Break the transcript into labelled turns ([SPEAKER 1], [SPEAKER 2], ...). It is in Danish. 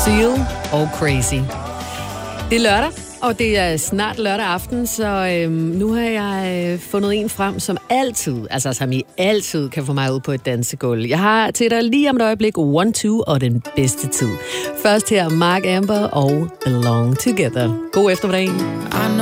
[SPEAKER 1] Seal og Crazy. Det er lørdag, og det er snart lørdag aften, så nu har jeg fundet en frem, som I altid kan få mig ud på et dansegulv. Jeg har til dig lige om et øjeblik 1-2 og den bedste tid. Først her Mark Amber og Belong Together. God eftermiddag.